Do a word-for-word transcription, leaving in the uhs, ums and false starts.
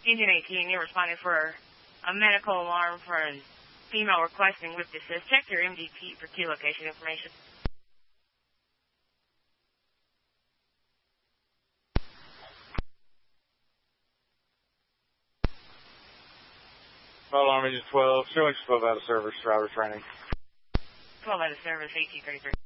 Agent eighteen, you're responding for a medical alarm for a female requesting lift assist. Check your M D T for key location information. Fire alarm agent twelve, showing twelve out of service, driver training. twelve out of service, eighteen thirty-three.